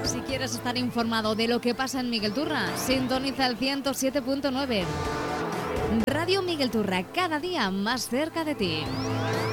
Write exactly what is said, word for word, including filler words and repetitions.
Si quieres estar informado de lo que pasa en Miguel Turra, sintoniza el ciento siete punto nueve. Radio Miguel Turra, cada día más cerca de ti.